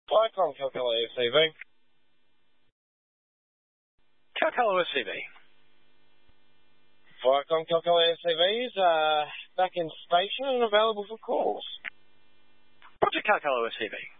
Viacom Calcutta SCV. Calcutta SCV. Viacom Calcutta SCVs are back in station and available for calls. Roger, Calcutta SCV.